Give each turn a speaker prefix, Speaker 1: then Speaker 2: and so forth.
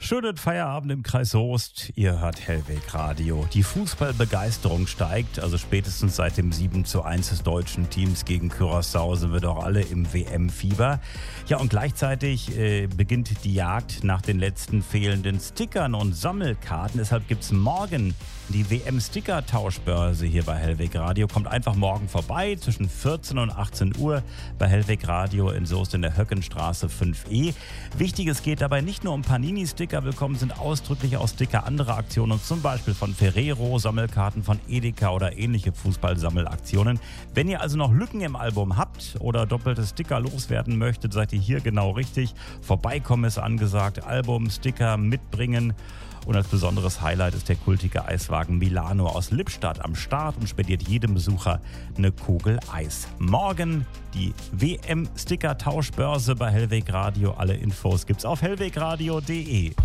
Speaker 1: Schönen Feierabend im Kreis Soest. Ihr hört Hellweg Radio. Die Fußballbegeisterung steigt, also spätestens seit dem 7:1 des deutschen Teams gegen Curaçao sind wir doch alle im WM-Fieber. Ja, und gleichzeitig beginnt die Jagd nach den letzten fehlenden Stickern und Sammelkarten. Deshalb gibt es morgen die WM-Sticker-Tauschbörse hier bei Hellweg Radio. Kommt einfach morgen vorbei zwischen 14 und 18 Uhr bei Hellweg Radio in Soest in der Höckenstraße 5E. Wichtig, es geht dabei nicht nur um Panini-Sticker. Willkommen sind ausdrücklich auch Sticker anderer Aktionen, zum Beispiel von Ferrero, Sammelkarten von Edeka oder ähnliche Fußballsammelaktionen. Wenn ihr also noch Lücken im Album habt oder doppelte Sticker loswerden möchtet, seid ihr hier genau richtig. Vorbeikommen ist angesagt, Album, Sticker mitbringen. Und als besonderes Highlight ist der kultige Eiswagen Milano aus Lippstadt am Start und spendiert jedem Besucher eine Kugel Eis. Morgen die WM-Sticker-Tauschbörse bei Hellweg Radio. Alle Infos gibt's auf hellwegradio.de.